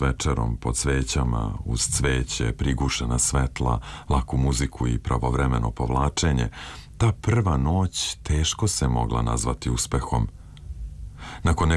večerom pod svećama, uz cveće, prigušena svetla, laku muziku i pravovremeno povlačenje, ta prva noć teško se mogla nazvati uspehom. Nakon